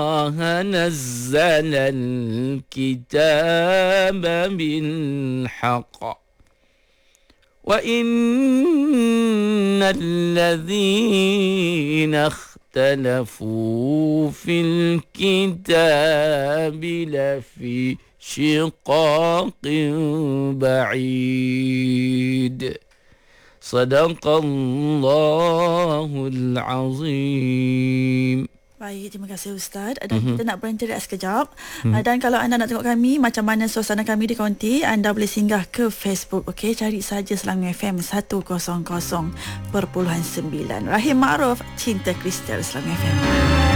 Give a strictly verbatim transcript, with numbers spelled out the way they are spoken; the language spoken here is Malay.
الله نزل الكتاب بالحق وإن الذين اختلفوا في الكتاب لفي شقاق بعيد صدق الله العظيم. Baik, terima kasih Ustaz. Dan mm-hmm. kita nak berhenti rehat sekejap. Mm-hmm. Dan kalau anda nak tengok kami, macam mana suasana kami di Konti, anda boleh singgah ke Facebook. Okey, cari saja Selangor F M seratus sembilan. Rahim Ma'ruf, Cinta Kristal, Selangor F M.